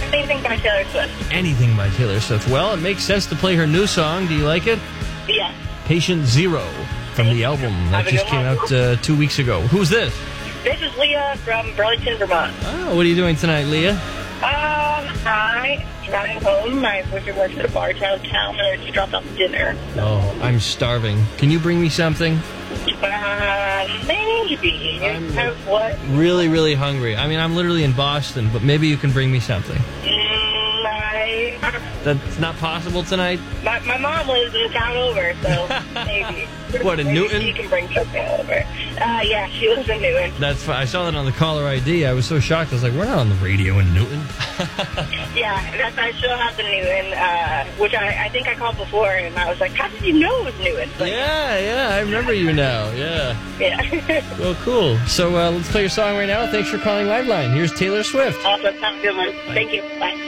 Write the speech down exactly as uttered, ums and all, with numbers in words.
Anything by Taylor Swift. Anything by Taylor Swift. Well, it makes sense to play her new song. Do you like it? Yeah. Patient Zero from the album that just came out uh, two weeks ago. Who's this? This is Leah from Burlington, Vermont. Oh, what are you doing tonight, Leah? Um, I driving home. My boyfriend works at a bar downtown, and I just dropped off dinner. Oh, I'm starving. Can you bring me something? Uh, maybe. I'm Have what? really, really hungry. I mean, I'm literally in Boston, but maybe you can bring me something. Mm, I, That's not possible tonight? my, my mom lives in town over, so maybe. What, in Maybe Newton? She can bring something over. Uh, yeah, she lives in Newton. That's fine. I saw that on the caller I D. I was so shocked. I was like, we're not on the radio in Newton. Yeah, that's I still have the Newton, uh, which I, I think I called before, and I was like, how did you know it was Newton? Like, Yeah, yeah, I remember you now. Yeah. yeah. Well, cool. So uh, let's play your song right now. Thanks for calling Liveline. Here's Taylor Swift. Awesome. Have a good one. Thank you. Bye.